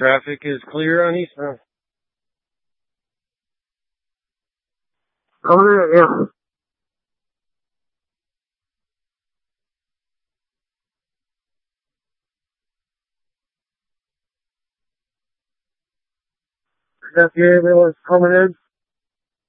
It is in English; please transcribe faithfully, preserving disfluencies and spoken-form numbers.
Traffic is clear on Eastbound. Coming in, yeah. Got the ambulance coming in.